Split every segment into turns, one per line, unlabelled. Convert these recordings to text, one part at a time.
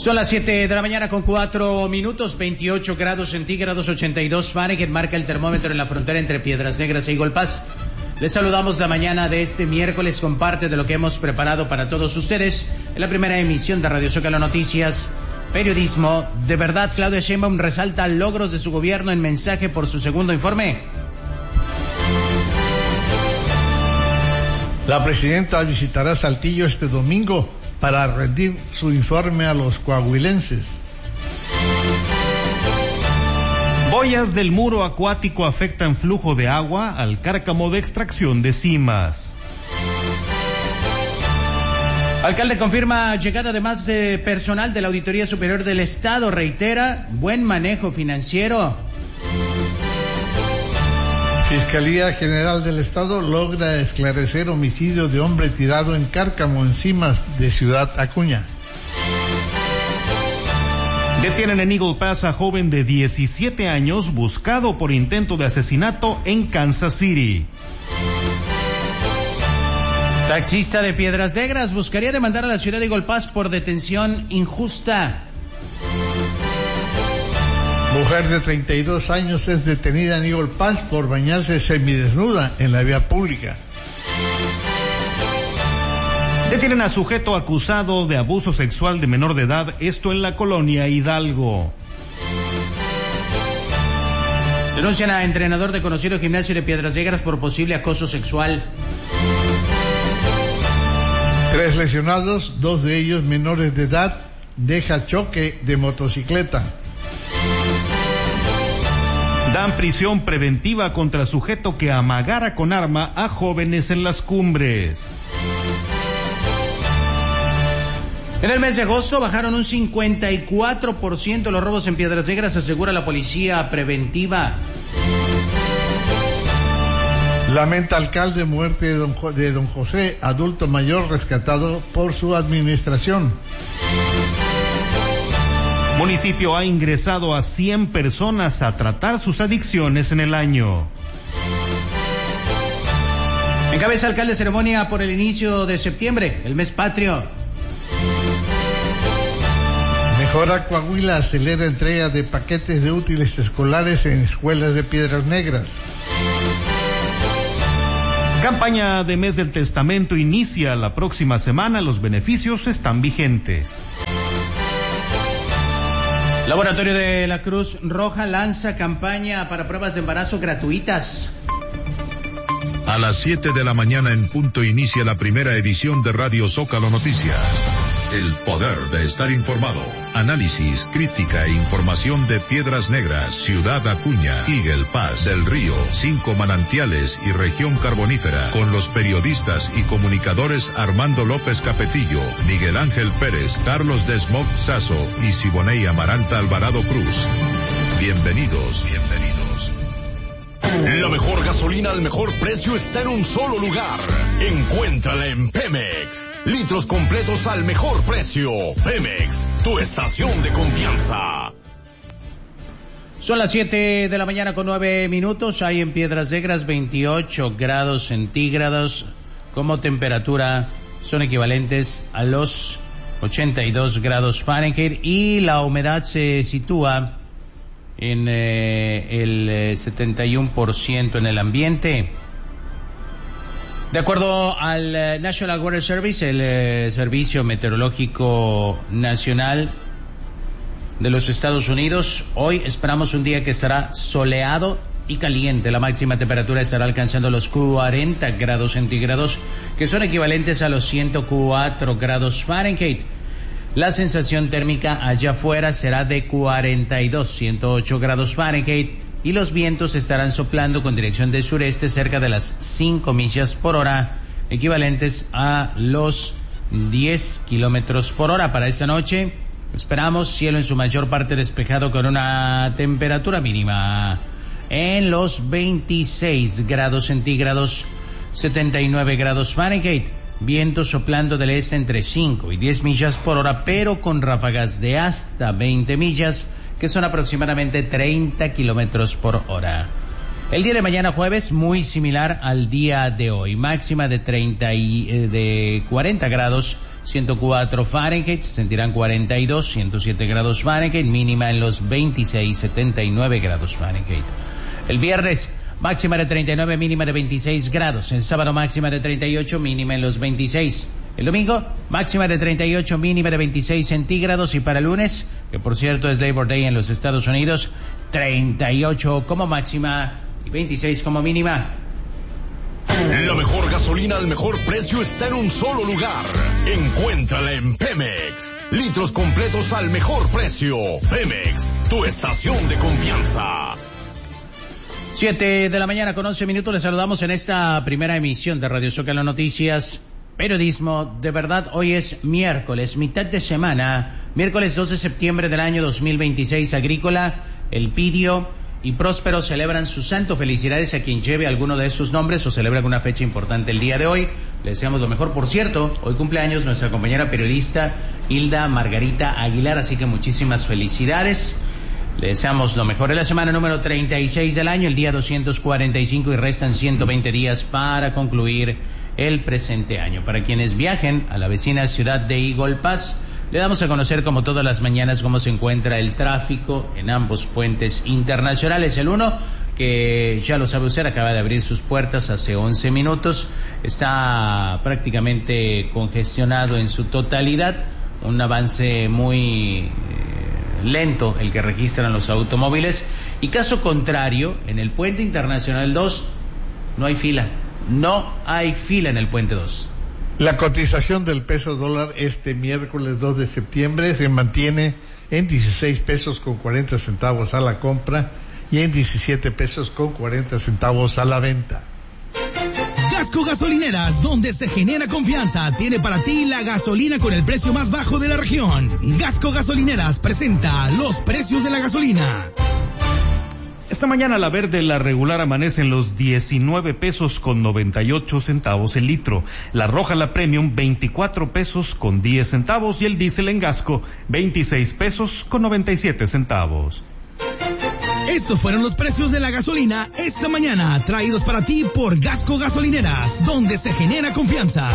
Son las 7 de la mañana con 4 minutos, 28 grados centígrados, 82 Fahrenheit, marca el termómetro en la frontera entre Piedras Negras e Eagle Pass. Les saludamos la mañana de este miércoles con parte de lo que hemos preparado para todos ustedes en la primera emisión de Radio Zócalo Noticias. Periodismo de verdad. Claudia Sheinbaum resalta logros de su gobierno en mensaje por su segundo informe.
La presidenta visitará Saltillo este domingo para rendir su informe a los coahuilenses.
Boyas del muro acuático afectan flujo de agua al cárcamo de extracción de cimas.
Alcalde confirma llegada de más personal de la Auditoría Superior del Estado. Reitera buen manejo financiero.
Fiscalía General del Estado logra esclarecer homicidio de hombre tirado en cárcamo en cimas de Ciudad Acuña.
Detienen en Eagle Pass a joven de 17 años buscado por intento de asesinato en Kansas City.
Taxista de Piedras Negras buscaría demandar a la ciudad de Eagle Pass por detención injusta.
Mujer de 32 años es detenida en Eagle Pass por bañarse semidesnuda en la vía pública.
Detienen a sujeto acusado de abuso sexual de menor de edad, esto en la colonia Hidalgo.
Denuncian a entrenador de conocido gimnasio de Piedras Negras por posible acoso sexual.
3 lesionados, 2 de ellos menores de edad, deja choque de motocicleta.
Dan prisión preventiva contra sujeto que amagara con arma a jóvenes en las cumbres.
En el mes de agosto bajaron un 54% los robos en Piedras Negras, asegura la policía preventiva.
Lamenta alcalde muerte de don José, adulto mayor rescatado por su administración.
Municipio ha ingresado a 100 personas a tratar sus adicciones en el año.
Encabeza alcalde ceremonia por el inicio de septiembre, el mes patrio.
Mejora Coahuila acelera entrega de paquetes de útiles escolares en escuelas de Piedras Negras.
Campaña de Mes del Testamento inicia la próxima semana, los beneficios están vigentes.
Laboratorio de la Cruz Roja lanza campaña para pruebas de embarazo gratuitas.
A las 7 de la mañana en punto inicia la primera edición de Radio Zócalo Noticias. El poder de estar informado. Análisis, crítica e información de Piedras Negras, Ciudad Acuña, Eagle Pass, Del Río, 5 Manantiales y Región Carbonífera. Con los periodistas y comunicadores Armando López Capetillo, Miguel Ángel Pérez, Carlos Desmog Sazo y Siboney Amaranta Alvarado Cruz. Bienvenidos.
La mejor gasolina al mejor precio está en un solo lugar. Encuéntrala en Pemex. Litros completos al mejor precio. Pemex, tu estación de confianza.
Son las 7 de la mañana con 9 minutos. Hay en Piedras Negras 28 grados centígrados. Como temperatura son equivalentes a los 82 grados Fahrenheit. Y la humedad se sitúa en el 71% en el ambiente. De acuerdo al National Weather Service, el Servicio Meteorológico Nacional de los Estados Unidos, hoy esperamos un día que estará soleado y caliente. La máxima temperatura estará alcanzando los 40 grados centígrados, que son equivalentes a los 104 grados Fahrenheit. La sensación térmica allá afuera será de 108 grados Fahrenheit y los vientos estarán soplando con dirección del sureste cerca de las 5 millas por hora, equivalentes a los 10 kilómetros por hora. Para esta noche esperamos cielo en su mayor parte despejado con una temperatura mínima en los 26 grados centígrados, 79 grados Fahrenheit. Viento soplando del este entre 5 y 10 millas por hora, pero con ráfagas de hasta 20 millas, que son aproximadamente 30 kilómetros por hora. El día de mañana jueves muy similar al día de hoy, máxima de 40 grados, 104 Fahrenheit, se sentirán 42, 107 grados Fahrenheit, mínima en los 26, 79 grados Fahrenheit. El viernes máxima de 39, mínima de 26 grados. El sábado máxima de 38, mínima en los 26. El domingo máxima de 38, mínima de 26 centígrados. Y para el lunes, que por cierto es Labor Day en los Estados Unidos, 38 como máxima y 26 como mínima.
La mejor gasolina al mejor precio está en un solo lugar. Encuéntrala en Pemex. Litros completos al mejor precio. Pemex, tu estación de confianza.
7 de la mañana con 11 minutos. Les saludamos en esta primera emisión de Radio Zócalo Noticias. Periodismo de verdad. Hoy es miércoles, mitad de semana. Miércoles 2 de septiembre del año 2026. Agrícola, Elpidio y Próspero celebran su santo. Felicidades a quien lleve alguno de sus nombres o celebra alguna fecha importante el día de hoy. Le deseamos lo mejor. Por cierto, hoy cumpleaños nuestra compañera periodista Hilda Margarita Aguilar, así que muchísimas felicidades. Le deseamos lo mejor. En la semana número 36 del año, el día 245, y restan 120 días para concluir el presente año. Para quienes viajen a la vecina ciudad de Eagle Pass, le damos a conocer como todas las mañanas cómo se encuentra el tráfico en ambos puentes internacionales. El uno, que ya lo sabe usted, acaba de abrir sus puertas hace 11 minutos, está prácticamente congestionado en su totalidad, un avance muy lento el que registran los automóviles. Y caso contrario, en el puente internacional 2 no hay fila en el puente 2.
La cotización del peso dólar este miércoles 2 de septiembre se mantiene en 16 pesos con 40 centavos a la compra y en 17 pesos con 40 centavos a la venta.
Gasco Gasolineras, donde se genera confianza, tiene para ti la gasolina con el precio más bajo de la región. Gasco Gasolineras presenta los precios de la gasolina.
Esta mañana la verde, la regular, amanece en los 19 pesos con 98 centavos el litro. La roja, la premium, 24 pesos con 10 centavos y el diésel en Gasco, 26 pesos con 97 centavos.
Estos fueron los precios de la gasolina esta mañana, traídos para ti por Gasco Gasolineras, donde se genera confianza.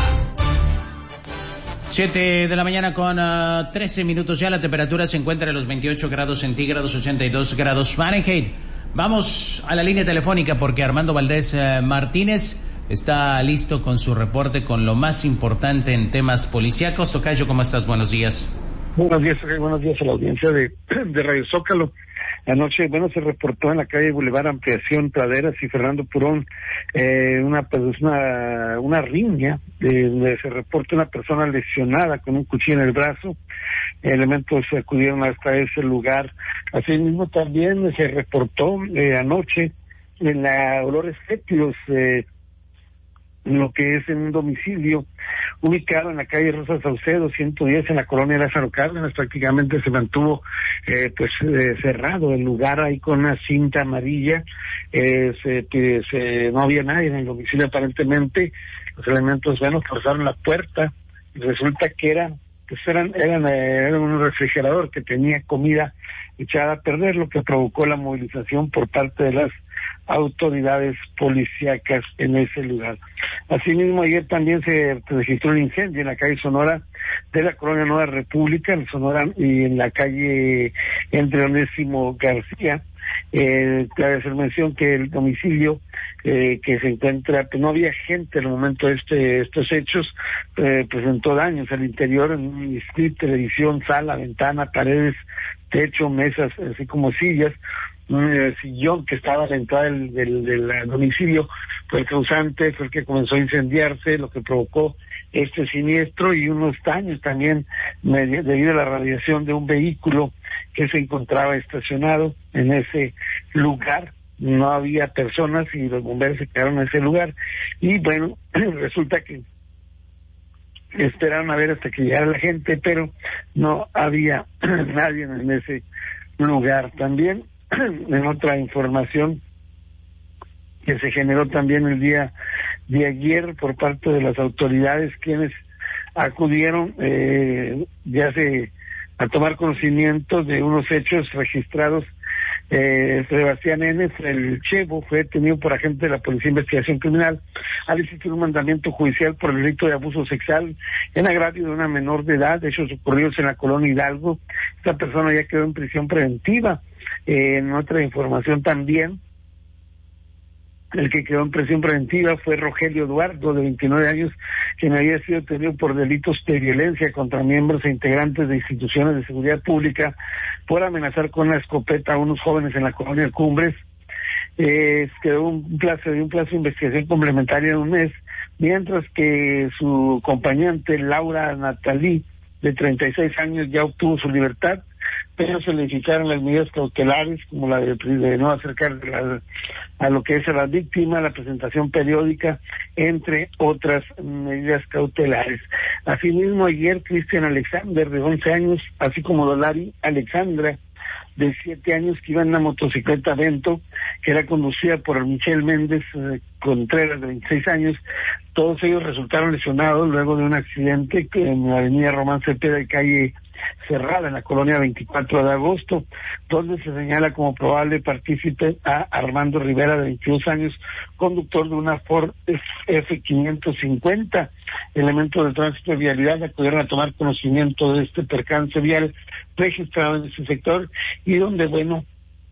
7 de la mañana con 13 minutos ya. La temperatura se encuentra en los 28 grados centígrados, 82 grados Fahrenheit. Vamos a la línea telefónica porque Armando Valdés Martínez está listo con su reporte con lo más importante en temas policíacos. Tocayo, ¿cómo estás? Buenos días.
Buenos días a la audiencia de Radio Zócalo. Anoche, se reportó en la calle Boulevard Ampliación Praderas y Fernando Purón una riña donde se reporta una persona lesionada con un cuchillo en el brazo. Elementos acudieron hasta ese lugar. Asimismo también se reportó anoche en la olores fétidos lo que es en un domicilio ubicado en la calle Rosa Saucedo 110 en la colonia Lázaro Cárdenas. Prácticamente se mantuvo cerrado el lugar ahí con una cinta amarilla. No había nadie en el domicilio aparentemente. Los elementos forzaron la puerta y resulta que era un refrigerador que tenía comida echada a perder, lo que provocó la movilización por parte de las autoridades policíacas en ese lugar. Asimismo, ayer también se registró un incendio en la calle Sonora de la colonia Nueva República, en Sonora, y en la calle entre Onésimo García. Cabe hacer mención que el domicilio que se encuentra, no había gente en el momento de estos hechos, presentó daños al interior en un script, televisión, sala, ventana, paredes, techo, mesas, así como sillas. Un sillón que estaba a la entrada del domicilio fue el causante, fue el que comenzó a incendiarse, lo que provocó este siniestro, y unos daños también debido a la radiación de un vehículo que se encontraba estacionado en ese lugar. No había personas y los bomberos se quedaron en ese lugar y resulta que esperaron a ver hasta que llegara la gente, pero no había nadie en ese lugar. También en otra información que se generó también el día de ayer por parte de las autoridades, quienes acudieron a tomar conocimiento de unos hechos registrados Sebastián N., el Chevo, fue detenido por agentes de la Policía de Investigación Criminal al existir un mandamiento judicial por el delito de abuso sexual en agravio de una menor de edad, hechos ocurridos en la colonia Hidalgo. Esta persona ya quedó en prisión preventiva. En otra información también, el que quedó en prisión preventiva fue Rogelio Eduardo, de 29 años, quien había sido detenido por delitos de violencia contra miembros e integrantes de instituciones de seguridad pública por amenazar con la escopeta a unos jóvenes en la colonia Cumbres. Quedó un plazo de investigación complementaria de un mes, mientras que su acompañante Laura Natalí, de 36 años, ya obtuvo su libertad, pero se le indicaron las medidas cautelares, como la de no acercarse a lo que es a la víctima, la presentación periódica, entre otras medidas cautelares. Asimismo, ayer Cristian Alexander, de 11 años, así como Dolari Alexandra, de 7 años, que iba en una motocicleta Vento, que era conducida por Michelle Méndez Contreras, de 26 años. Todos ellos resultaron lesionados luego de un accidente que en la avenida Román Cepeda de calle Cerrada, en la colonia 24 de agosto, donde se señala como probable partícipe a Armando Rivera, de 22 años, conductor de una Ford F550. Elementos de tránsito y vialidad acudieron a tomar conocimiento de este percance vial registrado en ese sector, y donde, bueno,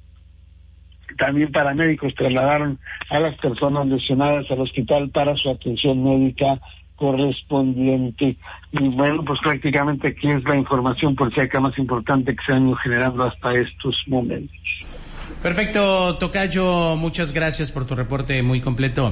también paramédicos trasladaron a las personas lesionadas al hospital para su atención médica correspondiente. Y bueno, pues prácticamente aquí es la información policíaca más importante que se han ido generando hasta estos momentos.
Perfecto, Tocayo, muchas gracias por tu reporte muy completo.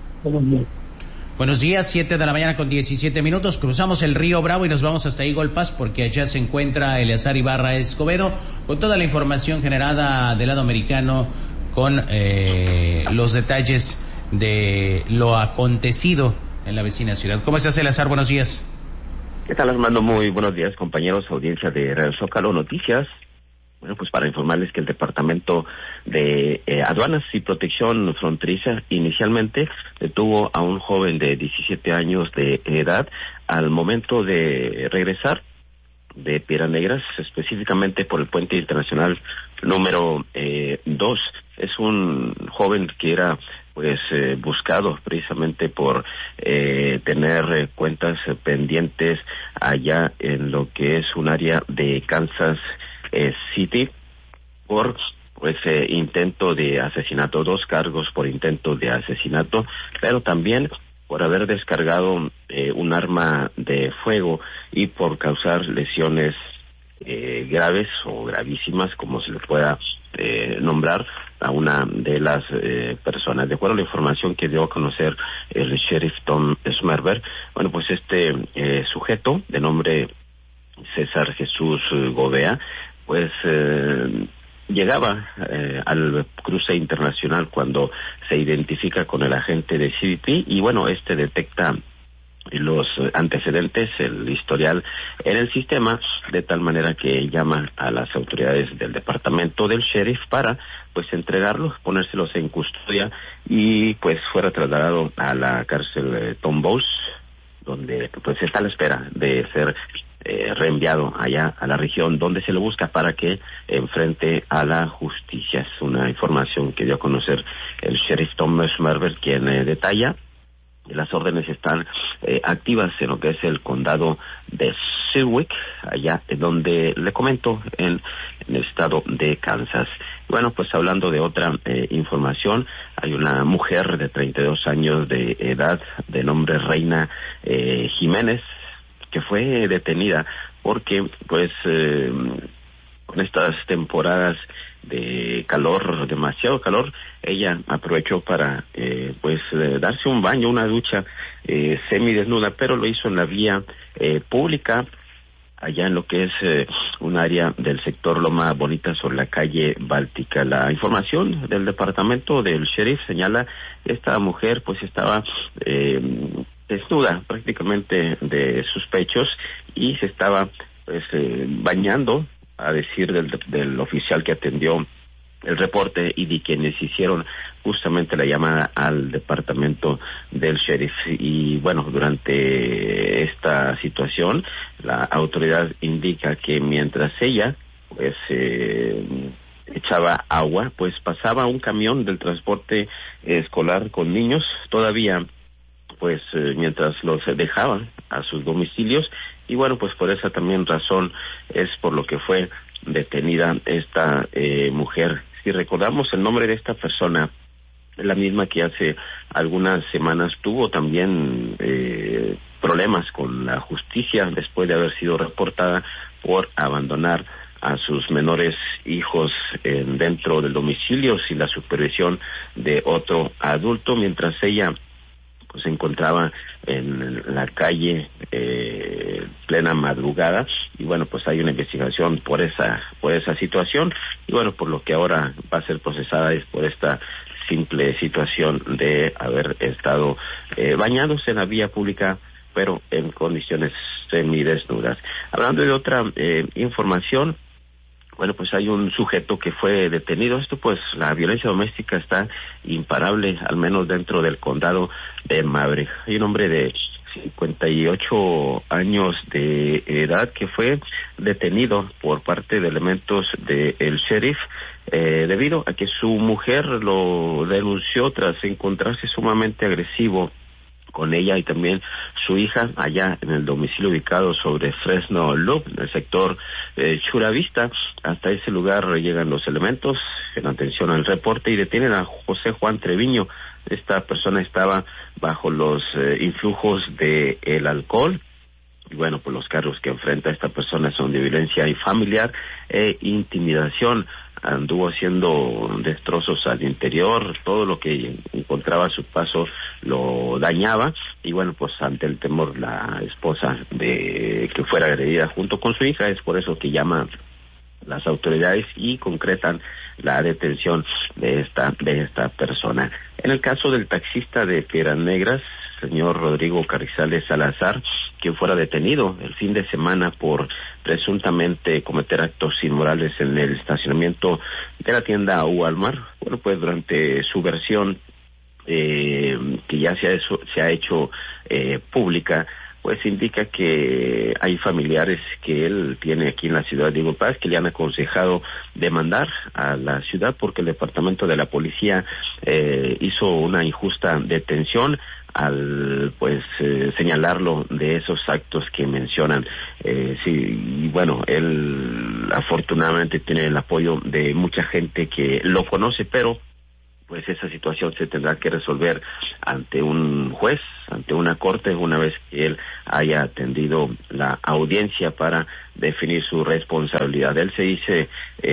Buenos días, 7 de la mañana con 17 minutos. Cruzamos el río Bravo y nos vamos hasta Igolpas, porque allá se encuentra Eleazar Ibarra Escobedo con toda la información generada del lado americano, con los detalles de lo acontecido en la vecina ciudad. ¿Cómo estás, Eleazar? Buenos días.
¿Qué tal, Armando? Muy buenos días, compañeros, audiencia de Radio Zócalo Noticias. Bueno, pues para informarles que el Departamento de Aduanas y Protección Fronteriza inicialmente detuvo a un joven de 17 años de edad al momento de regresar de Piedras Negras, específicamente por el puente internacional número 2. Es un joven que era buscado precisamente por tener cuentas pendientes allá en lo que es un área de Kansas City por intento de asesinato, 2 cargos por intento de asesinato, pero también por haber descargado un arma de fuego y por causar lesiones graves o gravísimas, como se le pueda nombrar a una de las personas. De acuerdo a la información que dio a conocer el sheriff Tom Smerber, bueno, pues este sujeto de nombre César Jesús Gobea, pues llegaba al cruce internacional cuando se identifica con el agente de CBP y bueno, este detecta los antecedentes, el historial en el sistema, de tal manera que llama a las autoridades del departamento del sheriff para entregarlos, ponérselos en custodia y fuera trasladado a la cárcel Tom Bowes, donde está a la espera de ser reenviado allá a la región donde se le busca para que enfrente a la justicia. Es una información que dio a conocer el sheriff Tom Smerber, quien detalla las órdenes están activas en lo que es el condado de Sedgwick, allá en donde le comento en el estado de Kansas. Bueno, pues hablando de otra información, hay una mujer de 32 años de edad de nombre Reina Jiménez, que fue detenida porque con estas temporadas de calor, demasiado calor, ella aprovechó para darse un baño, una ducha semidesnuda, pero lo hizo en la vía pública, allá en lo que es un área del sector Loma Bonita sobre la calle Báltica. La información del departamento del sheriff señala que esta mujer estaba desnuda prácticamente de sus pechos y se estaba bañando, a decir del oficial que atendió el reporte y de quienes hicieron justamente la llamada al departamento del sheriff. Y bueno, durante esta situación la autoridad indica que mientras ella echaba agua, pues pasaba un camión del transporte escolar con niños, todavía pues mientras los dejaban a sus domicilios, y bueno, pues por esa también razón es por lo que fue detenida esta mujer. Si recordamos el nombre de esta persona, la misma que hace algunas semanas tuvo también problemas con la justicia después de haber sido reportada por abandonar a sus menores hijos dentro del domicilio sin la supervisión de otro adulto, mientras ella pues se encontraba en la calle plena madrugada, y bueno, pues hay una investigación por esa situación, y bueno, por lo que ahora va a ser procesada es por esta simple situación de haber estado bañándose en la vía pública, pero en condiciones semidesnudas. Hablando de otra información, bueno, pues hay un sujeto que fue detenido. Esto, pues, la violencia doméstica está imparable, al menos dentro del condado de Maverick. Hay un hombre de 58 años de edad que fue detenido por parte de elementos del sheriff debido a que su mujer lo denunció tras encontrarse sumamente agresivo con ella y también su hija allá en el domicilio ubicado sobre Fresno Loop, en el sector Chula Vista. Hasta ese lugar llegan los elementos en atención al reporte y detienen a José Juan Treviño. Esta persona estaba bajo los influjos de el alcohol. Y bueno, pues los cargos que enfrenta esta persona son de violencia familiar e intimidación. Anduvo haciendo destrozos al interior, todo lo que encontraba a su paso lo dañaba, y bueno, pues ante el temor la esposa de que fuera agredida junto con su hija, es por eso que llaman las autoridades y concretan la detención de esta persona. En el caso del taxista de Piedras Negras, señor Rodrigo Carrizales Salazar, quien fuera detenido el fin de semana por presuntamente cometer actos inmorales en el estacionamiento de la tienda Walmart. Bueno, pues durante su versión que ya se ha hecho pública, pues indica que hay familiares que él tiene aquí en la ciudad de Eagle Pass que le han aconsejado demandar a la ciudad porque el departamento de la policía hizo una injusta detención al señalarlo de esos actos que mencionan. Sí, y bueno, él afortunadamente tiene el apoyo de mucha gente que lo conoce, pero pues esa situación se tendrá que resolver ante un juez, ante una corte, una vez que él haya atendido la audiencia para definir su responsabilidad. Él se dice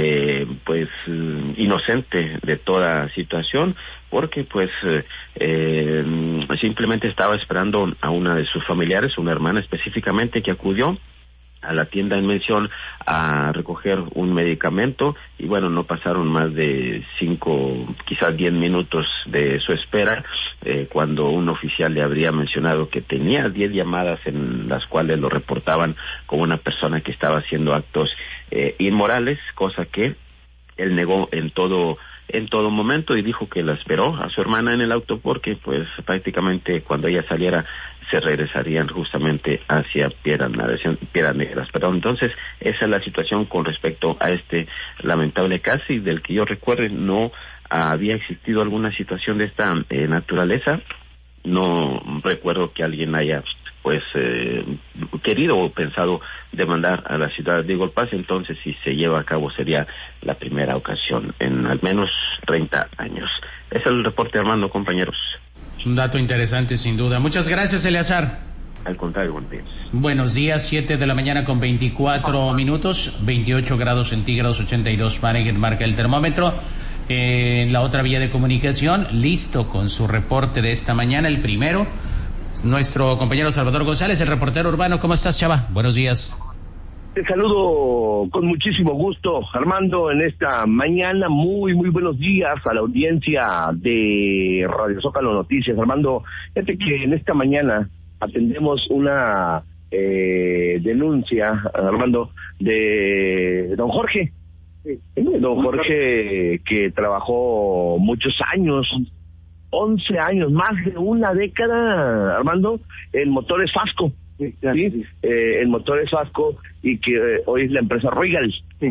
inocente de toda situación, porque pues simplemente estaba esperando a una de sus familiares, una hermana específicamente, que acudió a la tienda en mención a recoger un medicamento, y bueno, no pasaron más de 5, quizás 10 minutos de su espera, cuando un oficial le habría mencionado que tenía 10 llamadas en las cuales lo reportaban como una persona que estaba haciendo actos inmorales, cosa que él negó en todo momento, y dijo que la esperó a su hermana en el auto porque pues prácticamente cuando ella saliera se regresarían justamente hacia Piedras Negras. Entonces esa es la situación con respecto a este lamentable caso, y del que yo recuerde no había existido alguna situación de esta naturaleza. No recuerdo que alguien haya querido o pensado demandar a la ciudad de Eagle Pass. Entonces, si se lleva a cabo, sería la primera ocasión en al menos 30 años. Ese es el reporte, Armando, compañeros.
Un dato interesante, sin duda. Muchas gracias, Eleazar.
Al contrario, buenos días.
Buenos días, 7 de la mañana con 24 minutos, 28 grados centígrados, 82 Fahrenheit marca el termómetro. En la otra vía de comunicación, listo con su reporte de esta mañana, el primero, nuestro compañero Salvador González, el reportero urbano. ¿Cómo estás, Chava? Buenos días.
Te saludo con muchísimo gusto, Armando, en esta mañana. Muy buenos días a la audiencia de Radio Zócalo Noticias. Armando, fíjate que en esta mañana atendemos una denuncia, Armando, de don Jorge. Don Jorge, que trabajó muchos años, 11 años, más de una década, Armando, en Motores Fasco. ¿Sí? El Motores Fasco, y que hoy es la empresa Royal. Sí.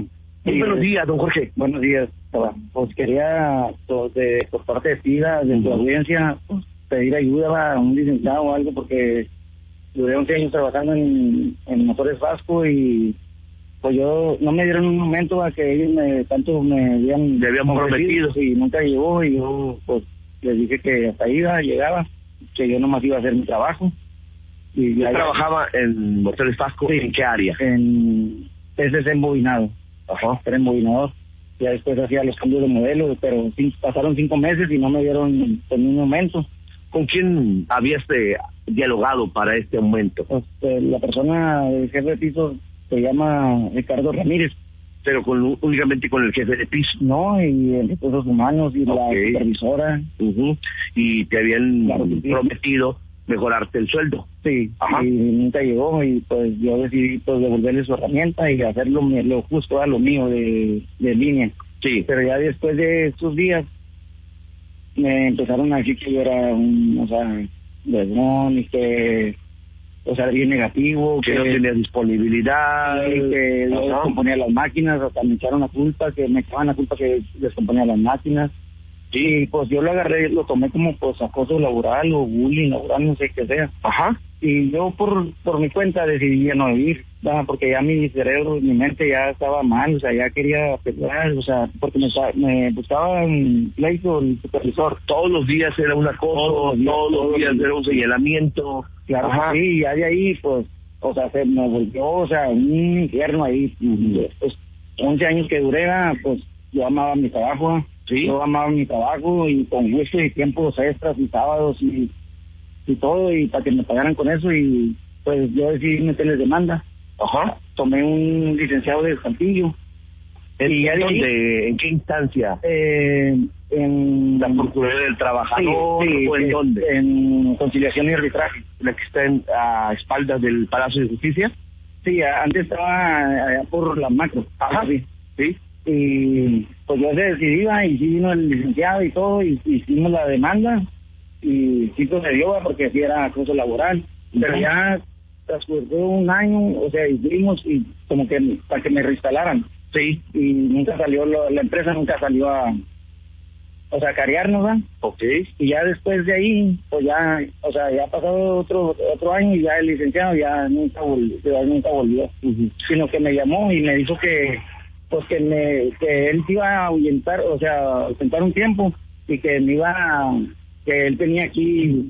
Muy buenos días, don Jorge.
Buenos días. Pues quería, por parte de ti, de tu audiencia, pues, pedir ayuda a un licenciado o algo, porque duré 11 años trabajando en Motores Vasco y pues yo no me dieron un momento a que ellos me habían
prometido
y nunca llegó, y yo pues les dije que hasta ahí llegaba, que yo nomás iba a hacer mi trabajo. Y
¿Yo trabajaba en Motores Vasco? Sí. ¿En qué área?
Ese es embobinado.
Ajá.
Era embobinador. Ya después hacía los cambios de modelo, pero pasaron 5 meses y no me dieron en un momento.
¿Con quién habías dialogado para este aumento?
Pues, la persona, el jefe de piso, se llama Ricardo Ramírez.
¿Pero únicamente con el jefe de piso?
No, y el recursos humanos y la supervisora.
¿Y te habían prometido mejorarte el sueldo?
Sí. Ajá. Y nunca llegó, y pues yo decidí pues devolverle su herramienta y hacerlo lo justo a lo mío de línea.
Sí.
Pero ya después de estos días me empezaron a decir que yo era ladrón y que, bien negativo,
que no tenía disponibilidad,
y que yo descomponía las máquinas, hasta me echaron la culpa, que me echaban la culpa que descomponía las máquinas.
Sí.
Y pues yo lo agarré, lo tomé como pues acoso laboral o bullying laboral, no sé qué sea.
Ajá.
Y yo por mi cuenta decidí ya no vivir, porque ya mi cerebro, mi mente ya estaba mal, ya quería pelear, porque me buscaba un pleito el supervisor.
Todos los días era un acoso, todos los días era un señalamiento.
Claro. Ajá. Sí, ya de ahí pues, se me volvió, un infierno ahí. Pues 11 años que duré, pues yo amaba mi trabajo.
Sí.
Yo amaba mi trabajo y con gusto y tiempos extras y sábados y todo, y para que me pagaran con eso, y pues yo decidí meterles demanda.
Ajá.
Tomé un licenciado de Saltillo.
¿En qué instancia?
En
la Procuraduría del Trabajador.
Sí,
¿o en dónde?
En conciliación y arbitraje.
¿La que está a espaldas del Palacio de Justicia?
Sí, antes estaba allá por la Macro.
Ajá.
Sí. Y pues yo decidí, y sí vino el licenciado y todo, y hicimos la demanda, y sí sucedió, porque sí era acoso laboral. Pero ya transcurrió un año, y fuimos, y como que para que me reinstalaran.
Sí.
Y nunca salió, la empresa nunca salió a carearnos, ¿verdad?
Ok.
Y ya después de ahí, pues ya, ya ha pasado otro año, y ya el licenciado ya nunca volvió. Sino que me llamó y me dijo que que él se iba a ahuyentar, ausentar un tiempo, y que que él tenía aquí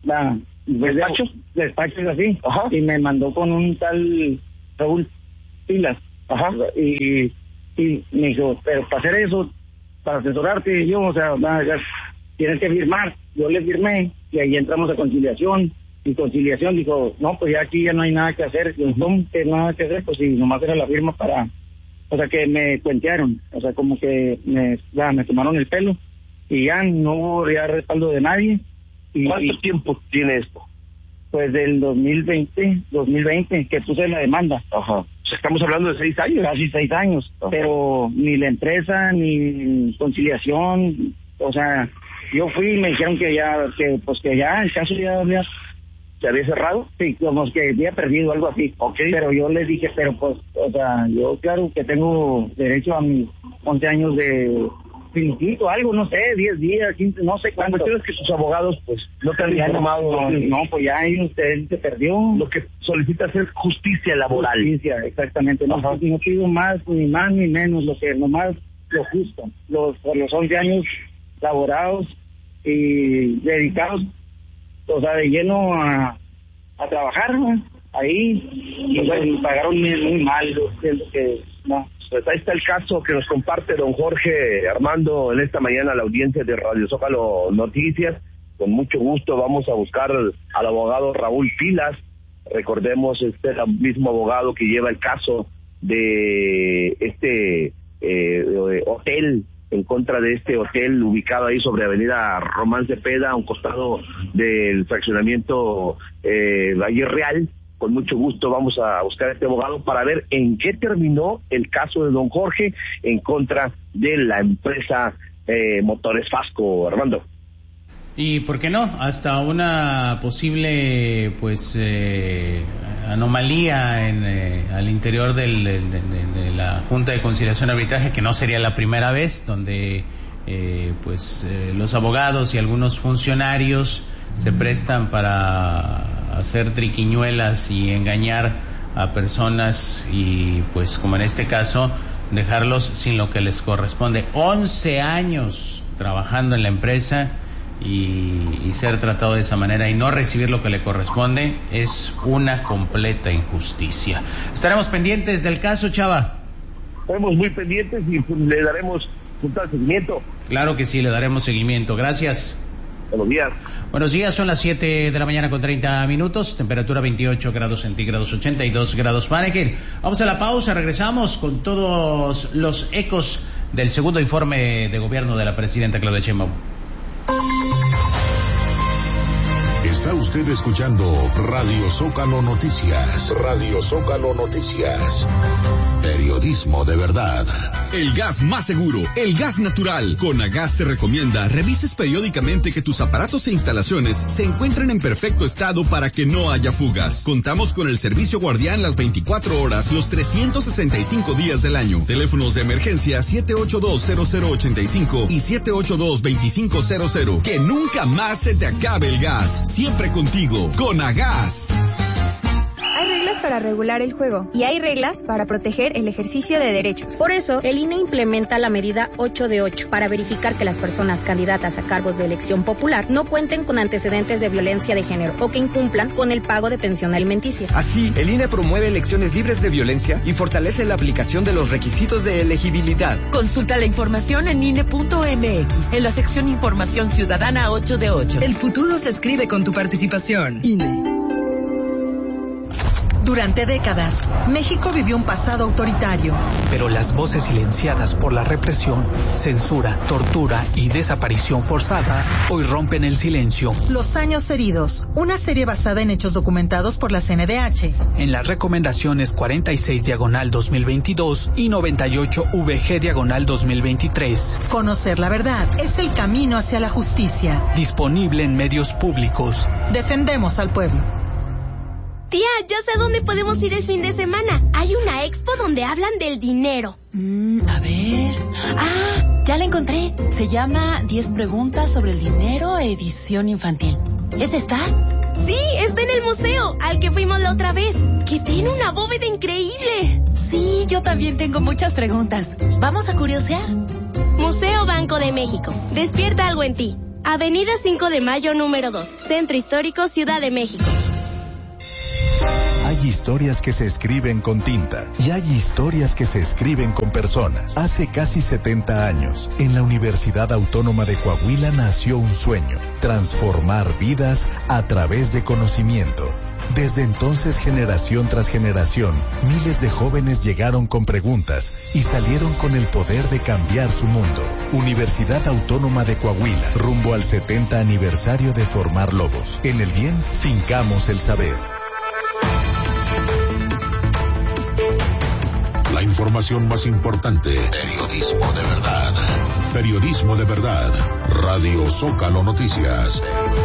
despachos así.
Ajá.
Y me mandó con un tal Raúl Pilas.
Ajá.
Y me dijo, pero para hacer eso, para asesorarte, yo, ya tienes que firmar. Yo le firmé, y ahí entramos a conciliación, y conciliación dijo, no, pues ya aquí ya no hay nada que hacer. Yo, no, que nada que hacer, pues si nomás era la firma para, que me cuentearon, como que me tomaron el pelo, y ya no hubo ya respaldo de nadie.
¿Cuánto tiempo tiene esto?
Pues del 2020, que puse la demanda.
Ajá. Estamos hablando de 6 años.
Casi 6 años. Ajá. Pero ni la empresa, ni conciliación, yo fui y me dijeron que ya el caso ya había...
¿Se había cerrado?
Sí, como que había perdido, algo así.
Okay.
Pero yo les dije, pero pues, yo claro que tengo derecho a mis 11 años de finiquito, algo, no sé, 10 días, 15, no sé cuánto.
La cuestión es que sus abogados, pues, no te han informado.
No, pues ya usted se perdió.
Lo que solicita es justicia laboral.
Justicia, exactamente. No pido más, ni menos, nomás lo justo. Por los 11 años laborados y dedicados, de lleno a trabajar, ¿no? Ahí, y pagaron muy mal, no.
Pues ahí está el caso que nos comparte don Jorge Armando en esta mañana a la audiencia de Radio Zócalo Noticias. Con mucho gusto vamos a buscar al abogado Raúl Pilas. Recordemos, es el mismo abogado que lleva el caso de este hotel, en contra de este hotel ubicado ahí sobre Avenida Román Cepeda, a un costado del fraccionamiento Valle Real. Con mucho gusto vamos a buscar a este abogado para ver en qué terminó el caso de don Jorge en contra de la empresa Motores Vasco, Armando.
Y por qué no, hasta una posible anomalía al interior de la Junta de Conciliación y Arbitraje, que no sería la primera vez, donde los abogados y algunos funcionarios se prestan para hacer triquiñuelas y engañar a personas y, pues, como en este caso, dejarlos sin lo que les corresponde. 11 años trabajando en la empresa y ser tratado de esa manera y no recibir lo que le corresponde es una completa injusticia. Estaremos pendientes del caso, Chava.
Estaremos muy pendientes y le daremos total seguimiento.
Claro que sí, le daremos seguimiento. Gracias.
Buenos días.
Buenos días, son las 7 de la mañana con 30 minutos, temperatura 28 grados centígrados, 82 grados Fahrenheit. Vamos a la pausa, regresamos con todos los ecos del segundo informe de gobierno de la presidenta Claudia Sheinbaum.
Está usted escuchando Radio Zócalo Noticias. Radio Zócalo Noticias. Periodismo de verdad.
El gas más seguro, el gas natural. Conagas te recomienda revises periódicamente que tus aparatos e instalaciones se encuentren en perfecto estado para que no haya fugas. Contamos con el servicio guardián las 24 horas, los 365 días del año. Teléfonos de emergencia 782-0085 y 782-2500. Que nunca más se te acabe el gas. Siempre contigo, Conagas.
Hay reglas para regular el juego y hay reglas para proteger el ejercicio de derechos.
Por eso, el INE implementa la medida 8 de 8 para verificar que las personas candidatas a cargos de elección popular no cuenten con antecedentes de violencia de género o que incumplan con el pago de pensión alimenticia.
Así, el INE promueve elecciones libres de violencia y fortalece la aplicación de los requisitos de elegibilidad.
Consulta la información en INE.mx, en la sección Información Ciudadana 8 de 8.
El futuro se escribe con tu participación. INE.
Durante décadas, México vivió un pasado autoritario.
Pero las voces silenciadas por la represión, censura, tortura y desaparición forzada hoy rompen el silencio.
Los años heridos, una serie basada en hechos documentados por la CNDH.
En las recomendaciones 46/2022 y 98-VG/2023.
Conocer la verdad es el camino hacia la justicia.
Disponible en medios públicos.
Defendemos al pueblo.
Tía, ya sé dónde podemos ir el fin de semana. Hay una expo donde hablan del dinero.
A ver. Ah, ya la encontré. Se llama 10 preguntas sobre el dinero, edición infantil. ¿Este está?
Sí, está en el museo, al que fuimos la otra vez, que tiene una bóveda increíble.
Sí, yo también tengo muchas preguntas. ¿Vamos a curiosear?
Museo Banco de México. Despierta algo en ti. Avenida 5 de Mayo, número 2. Centro Histórico, Ciudad de México.
Hay historias que se escriben con tinta y hay historias que se escriben con personas. Hace casi 70 años, en la Universidad Autónoma de Coahuila nació un sueño: transformar vidas a través de conocimiento. Desde entonces, generación tras generación, miles de jóvenes llegaron con preguntas y salieron con el poder de cambiar su mundo. Universidad Autónoma de Coahuila, rumbo al 70 aniversario de formar lobos. En el bien, fincamos el saber.
La información más importante. Periodismo de verdad. Periodismo de verdad. Radio Zócalo Noticias.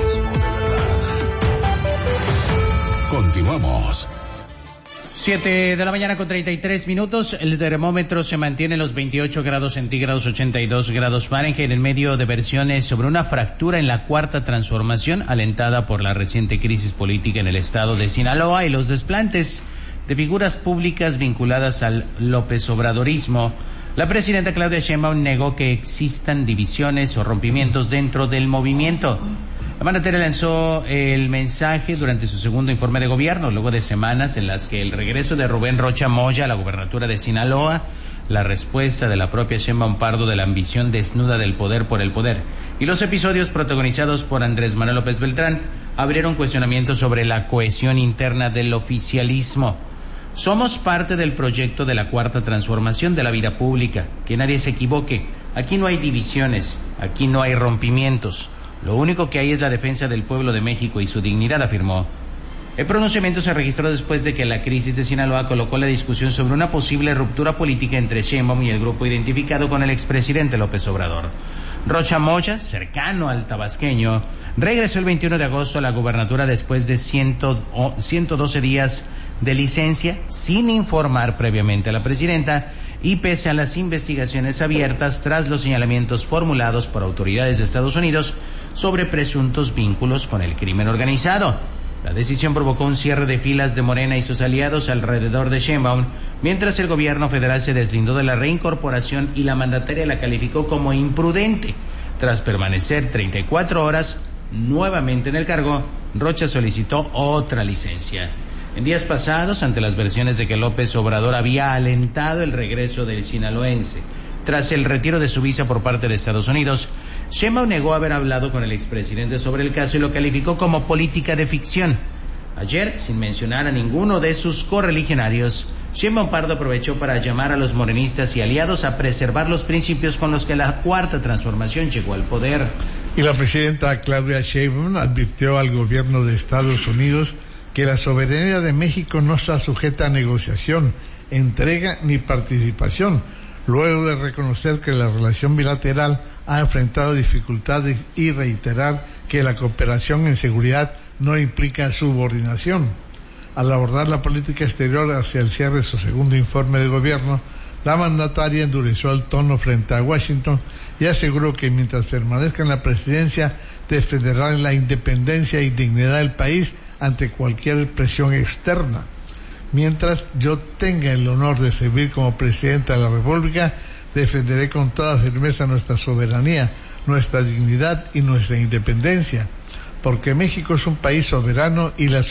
Continuamos.
7 de la mañana con 33 minutos. El termómetro se mantiene en los 28 grados centígrados, 82 grados Fahrenheit, en medio de versiones sobre una fractura en la cuarta transformación, alentada por la reciente crisis política en el estado de Sinaloa y los desplantes de figuras públicas vinculadas al López Obradorismo. La presidenta Claudia Sheinbaum negó que existan divisiones o rompimientos dentro del movimiento. La mandataria lanzó el mensaje durante su segundo informe de gobierno, luego de semanas en las que el regreso de Rubén Rocha Moya a la gubernatura de Sinaloa, la respuesta de la propia Sheinbaum Pardo de la ambición desnuda del poder por el poder y los episodios protagonizados por Andrés Manuel López Beltrán abrieron cuestionamientos sobre la cohesión interna del oficialismo. Somos parte del proyecto de la cuarta transformación de la vida pública. Que nadie se equivoque. Aquí no hay divisiones, aquí no hay rompimientos. Lo único que hay es la defensa del pueblo de México y su dignidad, afirmó. El pronunciamiento se registró después de que la crisis de Sinaloa colocó la discusión sobre una posible ruptura política entre Sheinbaum y el grupo identificado con el expresidente López Obrador. Rocha Moya, cercano al tabasqueño, regresó el 21 de agosto a la gubernatura después de 112 días de licencia sin informar previamente a la presidenta y pese a las investigaciones abiertas tras los señalamientos formulados por autoridades de Estados Unidos sobre presuntos vínculos con el crimen organizado. La decisión provocó un cierre de filas de Morena y sus aliados alrededor de Sheinbaum, mientras el gobierno federal se deslindó de la reincorporación y la mandataria la calificó como imprudente. Tras permanecer 34 horas nuevamente en el cargo, Rocha solicitó otra licencia. En días pasados, ante las versiones de que López Obrador había alentado el regreso del sinaloense tras el retiro de su visa por parte de Estados Unidos, Sheinbaum negó haber hablado con el expresidente sobre el caso y lo calificó como política de ficción. Ayer, sin mencionar a ninguno de sus correligionarios, Sheinbaum Pardo aprovechó para llamar a los morenistas y aliados a preservar los principios con los que la Cuarta Transformación llegó al poder.
Y la presidenta Claudia Sheinbaum advirtió al gobierno de Estados Unidos que la soberanía de México no está sujeta a negociación, entrega ni participación, luego de reconocer que la relación bilateral ha enfrentado dificultades y reiterar que la cooperación en seguridad no implica subordinación. Al abordar la política exterior hacia el cierre de su segundo informe de gobierno, la mandataria endureció el tono frente a Washington y aseguró que mientras permanezca en la presidencia defenderá la independencia y dignidad del país ante cualquier presión externa. Mientras yo tenga el honor de servir como presidenta de la República, defenderé con toda firmeza nuestra soberanía, nuestra dignidad y nuestra independencia, porque México es un país soberano y la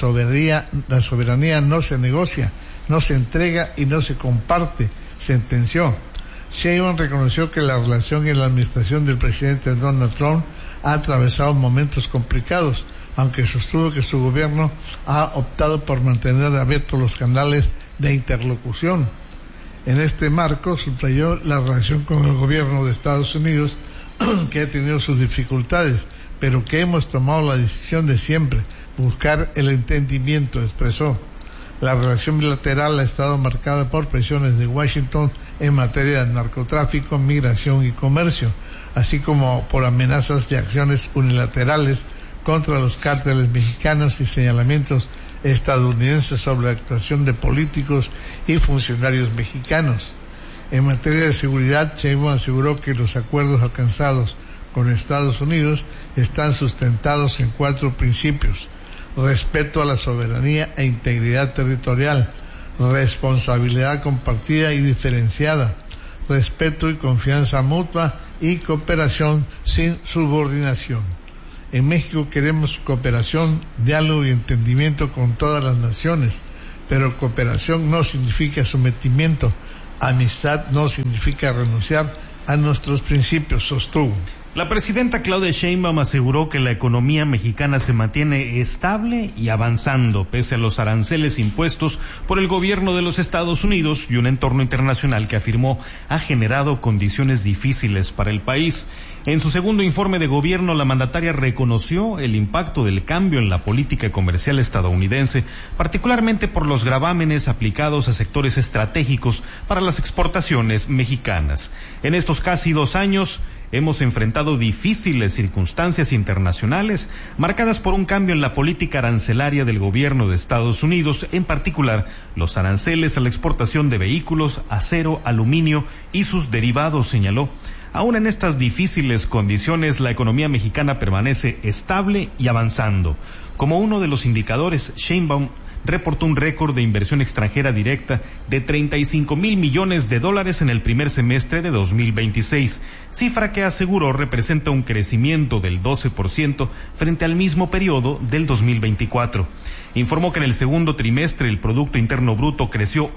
soberanía no se negocia, no se entrega y no se comparte, sentenció. Sheinbaum reconoció que la relación y la administración del presidente Donald Trump ha atravesado momentos complicados, aunque sostuvo que su gobierno ha optado por mantener abiertos los canales de interlocución. En este marco subrayó la relación con el gobierno de Estados Unidos, que ha tenido sus dificultades, pero que hemos tomado la decisión de siempre buscar el entendimiento, expresó. La relación bilateral ha estado marcada por presiones de Washington en materia de narcotráfico, migración y comercio, así como por amenazas de acciones unilaterales contra los cárteles mexicanos y señalamientos estadounidenses sobre la actuación de políticos y funcionarios mexicanos. En materia de seguridad, Sheinbaum aseguró que los acuerdos alcanzados con Estados Unidos están sustentados en 4 principios: respeto a la soberanía e integridad territorial, responsabilidad compartida y diferenciada, respeto y confianza mutua y cooperación sin subordinación. En México queremos cooperación, diálogo y entendimiento con todas las naciones, pero cooperación no significa sometimiento, amistad no significa renunciar a nuestros principios, sostuvo.
La presidenta Claudia Sheinbaum aseguró que la economía mexicana se mantiene estable y avanzando pese a los aranceles impuestos por el gobierno de los Estados Unidos y un entorno internacional que afirmó ha generado condiciones difíciles para el país. En su segundo informe de gobierno, la mandataria reconoció el impacto del cambio en la política comercial estadounidense, particularmente por los gravámenes aplicados a sectores estratégicos para las exportaciones mexicanas. En estos casi 2 años, hemos enfrentado difíciles circunstancias internacionales marcadas por un cambio en la política arancelaria del gobierno de Estados Unidos, en particular los aranceles a la exportación de vehículos, acero, aluminio y sus derivados, señaló. Aún en estas difíciles condiciones, la economía mexicana permanece estable y avanzando. Como uno de los indicadores, Sheinbaum reportó un récord de inversión extranjera directa de 35,000 millones de dólares en el primer semestre de 2026, cifra que aseguró representa un crecimiento del 12% frente al mismo periodo del 2024. Informó que en el segundo trimestre el Producto Interno Bruto creció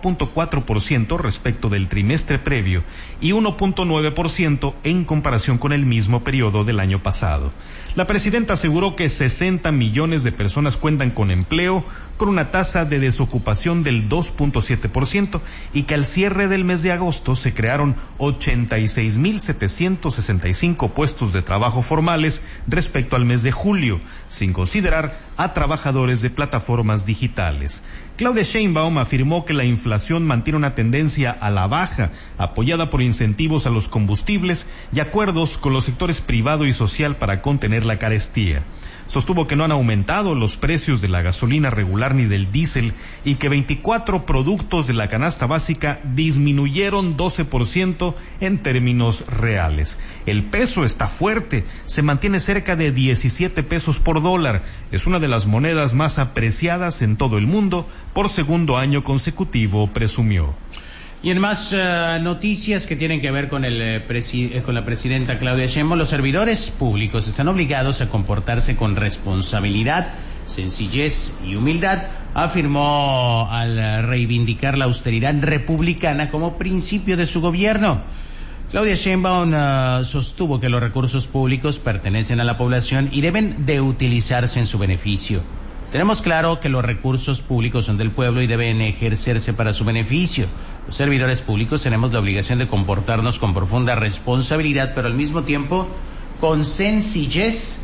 1.4% respecto del trimestre previo y 1.9% en comparación con el mismo periodo del año pasado. La presidenta aseguró que 60 millones de personas cuentan con empleo, con una tasa de desocupación del 2.7% y que al cierre del mes de agosto se crearon 86,765 puestos de trabajo formales respecto al mes de julio, sin considerar a trabajadores de plataformas digitales. Claudia Sheinbaum afirmó que la inflación mantiene una tendencia a la baja, apoyada por incentivos a los combustibles y acuerdos con los sectores privado y social para contener la carestía. Sostuvo que no han aumentado los precios de la gasolina regular ni del diésel y que 24 productos de la canasta básica disminuyeron 12% en términos reales. El peso está fuerte, se mantiene cerca de 17 pesos por dólar. Es una de las monedas más apreciadas en todo el mundo por segundo año consecutivo, presumió.
Y en más noticias que tienen que ver con la presidenta Claudia Sheinbaum, los servidores públicos están obligados a comportarse con responsabilidad, sencillez y humildad, afirmó al reivindicar la austeridad republicana como principio de su gobierno. Claudia Sheinbaum sostuvo que los recursos públicos pertenecen a la población y deben de utilizarse en su beneficio. Tenemos claro que los recursos públicos son del pueblo y deben ejercerse para su beneficio. Los servidores públicos tenemos la obligación de comportarnos con profunda responsabilidad, pero al mismo tiempo con sencillez,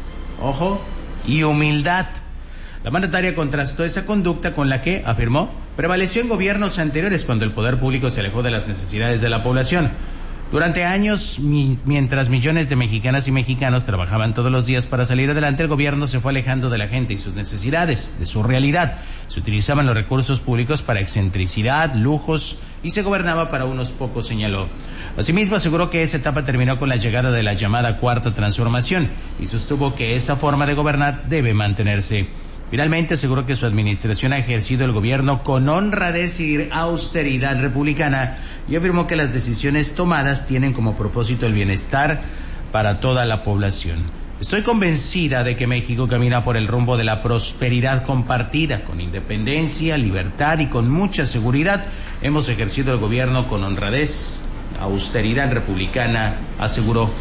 y humildad. La mandataria contrastó esa conducta con la que, afirmó, prevaleció en gobiernos anteriores cuando el poder público se alejó de las necesidades de la población. Durante años, mientras millones de mexicanas y mexicanos trabajaban todos los días para salir adelante, el gobierno se fue alejando de la gente y sus necesidades, de su realidad. Se utilizaban los recursos públicos para excentricidad, lujos y se gobernaba para unos pocos, señaló. Asimismo, aseguró que esa etapa terminó con la llegada de la llamada Cuarta Transformación y sostuvo que esa forma de gobernar debe mantenerse. Finalmente, aseguró que su administración ha ejercido el gobierno con honradez y austeridad republicana y afirmó que las decisiones tomadas tienen como propósito el bienestar para toda la población. Estoy convencida de que México camina por el rumbo de la prosperidad compartida, con independencia, libertad y con mucha seguridad. Hemos ejercido el gobierno con honradez, austeridad republicana, aseguró.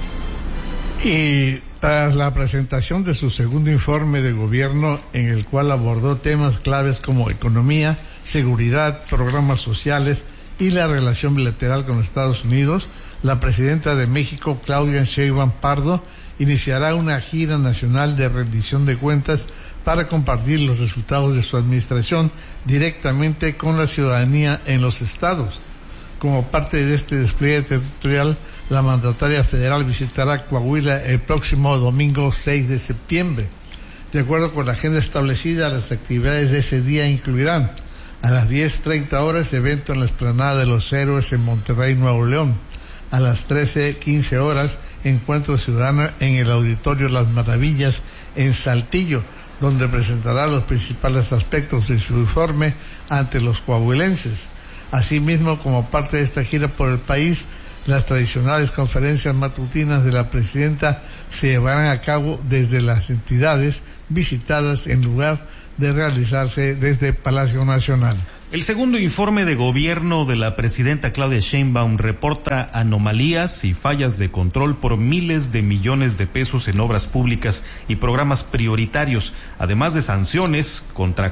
Y tras la presentación de su segundo informe de gobierno, en el cual abordó temas claves como economía, seguridad, programas sociales y la relación bilateral con Estados Unidos, la presidenta de México, Claudia Sheinbaum Pardo, iniciará una gira nacional de rendición de cuentas para compartir los resultados de su administración directamente con la ciudadanía en los estados. Como parte de este despliegue territorial, la mandataria federal visitará Coahuila el próximo domingo 6 de septiembre. De acuerdo con la agenda establecida, las actividades de ese día incluirán a las 10:30 horas evento en la Explanada de los Héroes en Monterrey, Nuevo León. A las 13:15 horas encuentro ciudadano en el Auditorio Las Maravillas en Saltillo, donde presentará los principales aspectos de su informe ante los coahuilenses. Asimismo, como parte de esta gira por el país, las tradicionales conferencias matutinas de la presidenta se llevarán a cabo desde las entidades visitadas en lugar de realizarse desde Palacio Nacional.
El segundo informe de gobierno de la presidenta Claudia Sheinbaum reporta anomalías y fallas de control por miles de millones de pesos en obras públicas y programas prioritarios, además de sanciones contra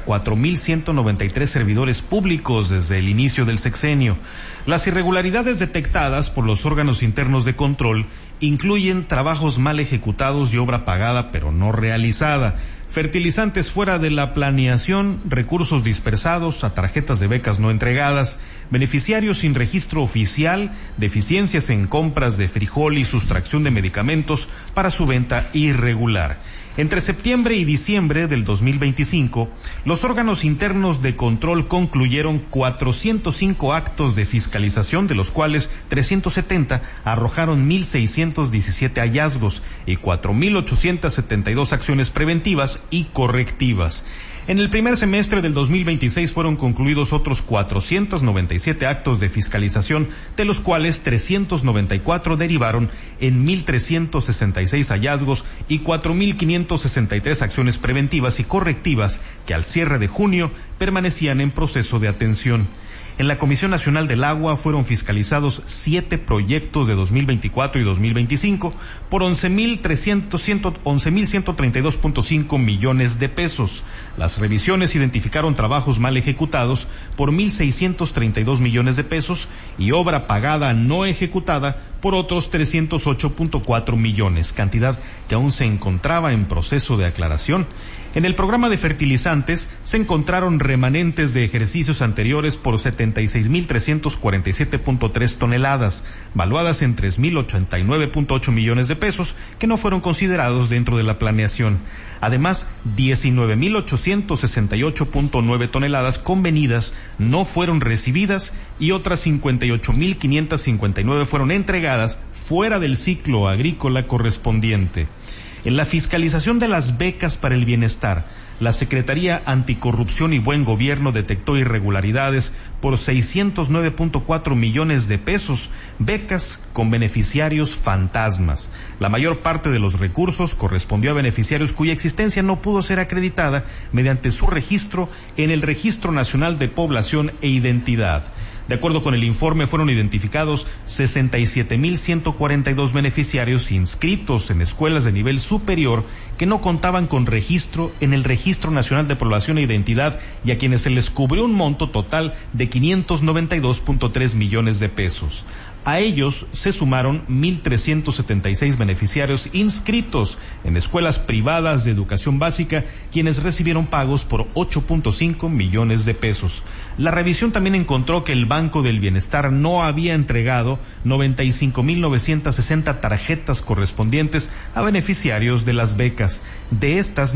4,193 servidores públicos desde el inicio del sexenio. Las irregularidades detectadas por los órganos internos de control incluyen trabajos mal ejecutados y obra pagada pero no realizada, fertilizantes fuera de la planeación, recursos dispersados a tarjetas de becas no entregadas, beneficiarios sin registro oficial, deficiencias en compras de frijol y sustracción de medicamentos para su venta irregular. Entre septiembre y diciembre del 2025, los órganos internos de control concluyeron 405 actos de fiscalización, de los cuales 370 arrojaron 1,617 hallazgos y 4,872 acciones preventivas y correctivas. En el primer semestre del 2026 fueron concluidos otros 497 actos de fiscalización, de los cuales 394 derivaron en 1,366 hallazgos y 4,563 acciones preventivas y correctivas que al cierre de junio permanecían en proceso de atención. En la Comisión Nacional del Agua fueron fiscalizados 7 proyectos de 2024 y 2025 por 11,132.5 millones de pesos. Las revisiones identificaron trabajos mal ejecutados por 1,632 millones de pesos y obra pagada no ejecutada por otros 308.4 millones, cantidad que aún se encontraba en proceso de aclaración. En el programa de fertilizantes se encontraron remanentes de ejercicios anteriores por 70 76.347.3 toneladas, valuadas en 3.089.8 millones de pesos, que no fueron considerados dentro de la planeación. Además, 19.868.9 toneladas convenidas no fueron recibidas y otras 58.559 fueron entregadas fuera del ciclo agrícola correspondiente. En la fiscalización de las becas para el bienestar, la Secretaría Anticorrupción y Buen Gobierno detectó irregularidades por 609.4 millones de pesos, becas con beneficiarios fantasmas. La mayor parte de los recursos correspondió a beneficiarios cuya existencia no pudo ser acreditada mediante su registro en el Registro Nacional de Población e Identidad. De acuerdo con el informe, fueron identificados 67.142 beneficiarios inscritos en escuelas de nivel superior que no contaban con registro en el Registro Nacional de Población e Identidad y a quienes se les cubrió un monto total de 592.3 millones de pesos. A ellos se sumaron 1.376 beneficiarios inscritos en escuelas privadas de educación básica, quienes recibieron pagos por 8.5 millones de pesos. La revisión también encontró que el Banco del Bienestar no había entregado 95.960 tarjetas correspondientes a beneficiarios de las becas. De estas,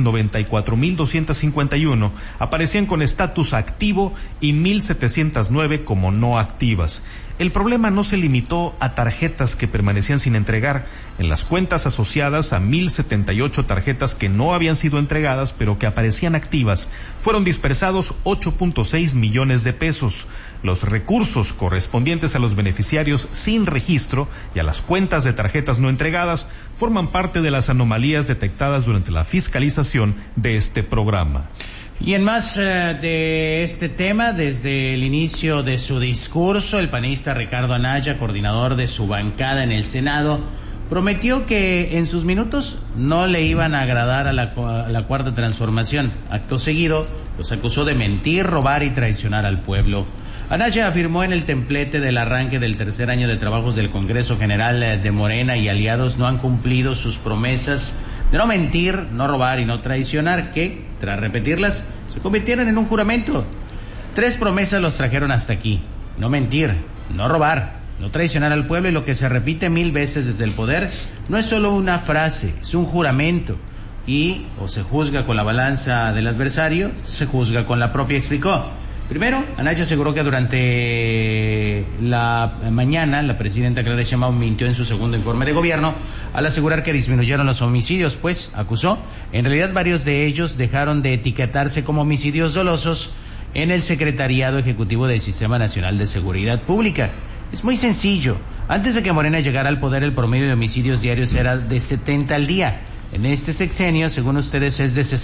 94.251 aparecían con estatus activo y 1.709 como no activas. El problema no se limitó a tarjetas que permanecían sin entregar. En las cuentas asociadas a 1.078 tarjetas que no habían sido entregadas pero que aparecían activas, fueron dispersados 8.6 millones de pesos. Los recursos correspondientes a los beneficiarios sin registro y a las cuentas de tarjetas no entregadas forman parte de las anomalías detectadas durante la fiscalización de este programa.
Y en más de este tema, desde el inicio de su discurso, el panista Ricardo Anaya, coordinador de su bancada en el Senado, prometió que en sus minutos no le iban a agradar a la Cuarta Transformación. Acto seguido, los acusó de mentir, robar y traicionar al pueblo. Anaya afirmó en el templete del arranque del tercer año de trabajos del Congreso General de Morena y aliados no han cumplido sus promesas de no mentir, no robar y no traicionar, que, tras repetirlas, se convirtieron en un juramento. 3 promesas los trajeron hasta aquí: no mentir, no robar, no traicionar al pueblo, y lo que se repite 1000 veces desde el poder no es solo una frase, es un juramento. Y o se juzga con la balanza del adversario, se juzga con la propia, explicó. Primero, Anaya aseguró que durante la mañana la presidenta Claudia Sheinbaum mintió en su segundo informe de gobierno al asegurar que disminuyeron los homicidios, pues, acusó, en realidad varios de ellos dejaron de etiquetarse como homicidios dolosos en el Secretariado Ejecutivo del Sistema Nacional de Seguridad Pública. Es muy sencillo. Antes de que Morena llegara al poder, el promedio de homicidios diarios era de 70 al día. En este sexenio, según ustedes, es de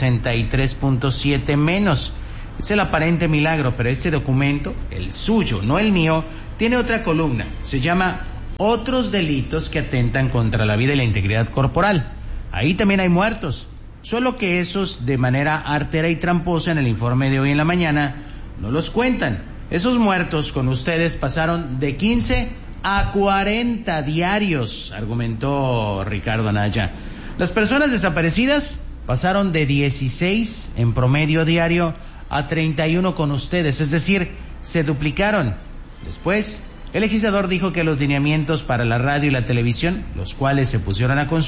63.7 menos. Es el aparente milagro, pero este documento, el suyo, no el mío, tiene otra columna. Se llama Otros delitos que atentan contra la vida y la integridad corporal. Ahí también hay muertos, solo que esos, de manera artera y tramposa, en el informe de hoy en la mañana, no los cuentan. Esos muertos con ustedes pasaron de 15 a 40 diarios, argumentó Ricardo Anaya. Las personas desaparecidas pasaron de 16 en promedio diario a 31 con ustedes, es decir, se duplicaron. Después, el legislador dijo que los lineamientos para la radio y la televisión, los cuales se pusieron a consultar,